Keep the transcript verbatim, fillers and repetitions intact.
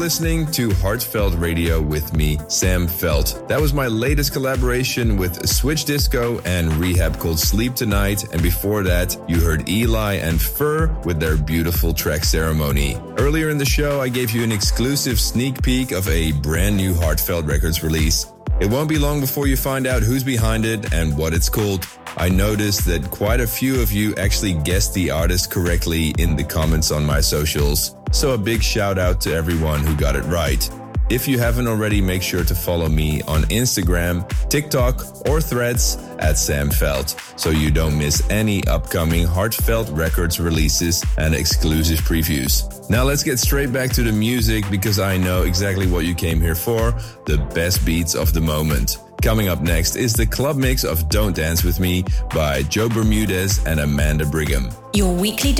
listening to Heartfelt Radio with me, Sam Felt. That was my latest collaboration with Switch Disco and Rehab called Sleep Tonight. And before that, you heard Eli and Fur with their beautiful track Ceremony. Earlier in the show, I gave you an exclusive sneak peek of a brand new Heartfelt Records release. It won't be long before you find out who's behind it and what it's called. I noticed that quite a few of you actually guessed the artist correctly in the comments on my socials. So a big shout out to everyone who got it right. If you haven't already, make sure to follow me on Instagram, TikTok, or Threads at Sam Felt, so you don't miss any upcoming Heartfelt Records releases and exclusive previews. Now let's get straight back to the music, because I know exactly what you came here for, the best beats of the moment. Coming up next is the club mix of Don't Dance With Me by Joe Bermudez and Amanda Brigham. Your weekly